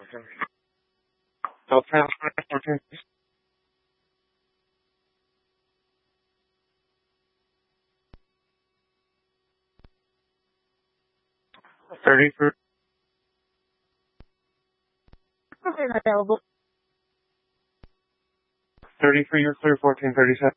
Self transfer 14. 30 for Available. 30 for your clear 1437.